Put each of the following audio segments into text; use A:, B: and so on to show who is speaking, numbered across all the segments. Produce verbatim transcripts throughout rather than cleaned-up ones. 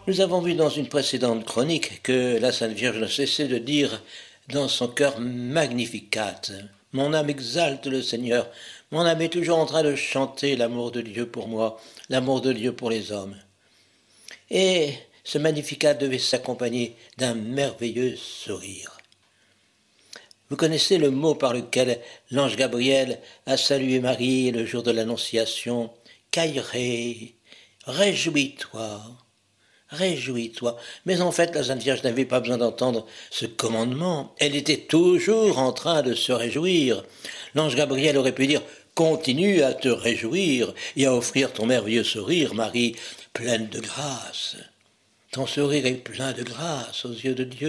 A: Nous avons vu dans une précédente chronique que la Sainte Vierge ne cessait de dire dans son cœur Magnificat. Mon âme exalte le Seigneur, mon âme est toujours en train de chanter l'amour de Dieu pour moi, l'amour de Dieu pour les hommes. Et ce Magnificat devait s'accompagner d'un merveilleux sourire. Vous connaissez le mot par lequel l'ange Gabriel a salué Marie le jour de l'Annonciation. Caillere, réjouis-toi, réjouis-toi. Mais en fait, la Sainte Vierge n'avait pas besoin d'entendre ce commandement. Elle était toujours en train de se réjouir. L'ange Gabriel aurait pu dire « Continue à te réjouir et à offrir ton merveilleux sourire, Marie, pleine de grâce. Ton sourire est plein de grâce aux yeux de Dieu. »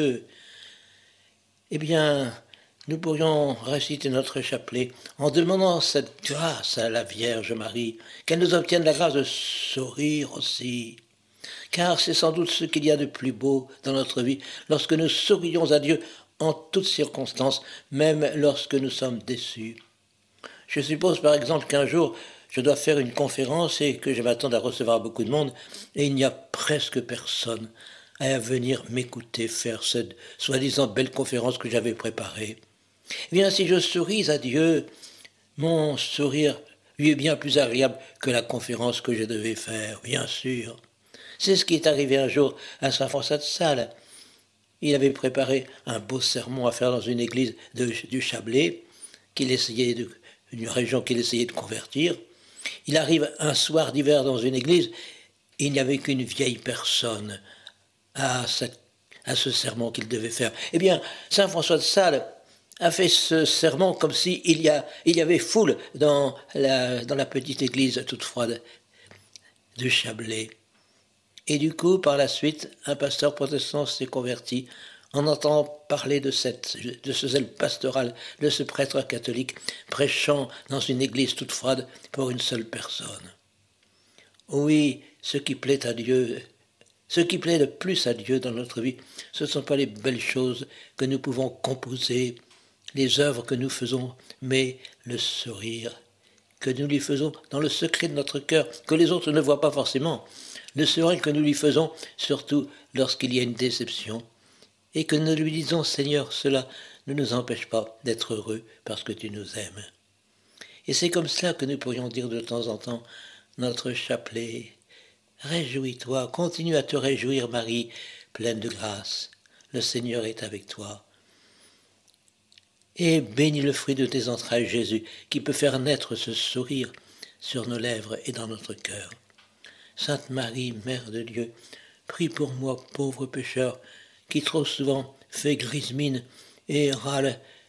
A: Eh bien, nous pourrions réciter notre chapelet en demandant cette grâce à la Vierge Marie, qu'elle nous obtienne la grâce de sourire aussi. Car c'est sans doute ce qu'il y a de plus beau dans notre vie, lorsque nous sourions à Dieu en toutes circonstances, même lorsque nous sommes déçus. Je suppose par exemple qu'un jour, je dois faire une conférence et que je m'attends à recevoir beaucoup de monde, et il n'y a presque personne à venir m'écouter faire cette soi-disant belle conférence que j'avais préparée. Eh bien, si je souris à Dieu, mon sourire lui est bien plus agréable que la conférence que je devais faire, bien sûr. C'est ce qui est arrivé un jour à saint François de Sales. Il avait préparé un beau sermon à faire dans une église de, du Chablais, qu'il essayait de, une région qu'il essayait de convertir. Il arrive un soir d'hiver dans une église, et il n'y avait qu'une vieille personne à, cette, à ce sermon qu'il devait faire. Eh bien, saint François de Sales a fait ce sermon comme s'il y, a, il y avait foule dans la, dans la petite église toute froide de Chablais. Et du coup, par la suite, un pasteur protestant s'est converti en entendant parler de, cette, de ce zèle pastoral de ce prêtre catholique prêchant dans une église toute froide pour une seule personne. Oui, ce qui plaît à Dieu, ce qui plaît le plus à Dieu dans notre vie, ce ne sont pas les belles choses que nous pouvons composer, les œuvres que nous faisons, mais le sourire que nous lui faisons dans le secret de notre cœur, que les autres ne voient pas forcément, le sourire que nous lui faisons, surtout lorsqu'il y a une déception, et que nous lui disons « Seigneur, cela ne nous empêche pas d'être heureux parce que tu nous aimes. » Et c'est comme cela que nous pourrions dire de temps en temps notre chapelet. Réjouis-toi, continue à te réjouir, Marie, pleine de grâce. Le Seigneur est avec toi. Et bénis le fruit de tes entrailles, Jésus, qui peut faire naître ce sourire sur nos lèvres et dans notre cœur. Sainte Marie, Mère de Dieu, prie pour moi, pauvre pécheur, qui trop souvent fait grise mine et râle